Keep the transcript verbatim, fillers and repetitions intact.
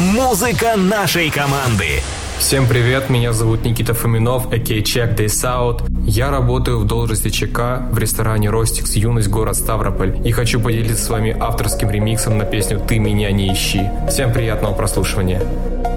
Музыка нашей команды. Всем привет, меня зовут Никита Фоминов, а.к.а. Check This Out. Я работаю в должности ЧК в ресторане Ростикс Юность, город Ставрополь. И хочу поделиться с вами авторским ремиксом на песню «Ты меня не ищи». Всем приятного прослушивания.